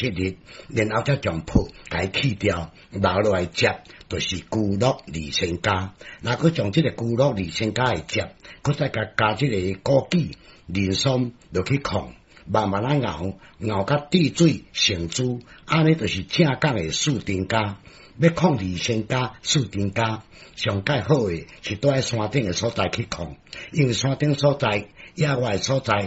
7日，然后才将泡甲伊去掉，留落来接，就是居乐二仙家。若佮将即个居乐二仙家诶接，佮再加即个枸杞、人参落去控，慢慢熬，熬甲滴水成珠，安尼就是正港诶四丁家。要控二仙家、四丁家，上介好诶是住喺山顶诶所在去控，因为山顶所在、野外诶所在。